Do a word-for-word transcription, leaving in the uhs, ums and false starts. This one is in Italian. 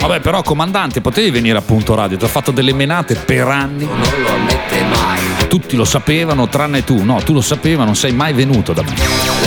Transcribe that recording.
Vabbè, però comandante, potevi venire appunto a radio, ti ho fatto delle menate per anni. Non lo ammette mai. Tutti lo sapevano tranne tu, no, tu lo sapevi ma non sei mai venuto da me.